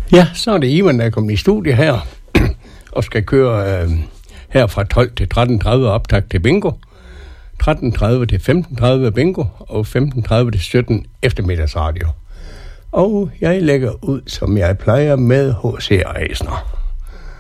Ja, så er det Ivan, der er kommet i studie her, og skal køre her fra 12 til 13.30 optakt til bingo, 13.30 til 15.30 bingo, og 15.30 til 17 eftermiddagsradio. Og jeg lægger ud, som jeg plejer, med H.C. Eisner.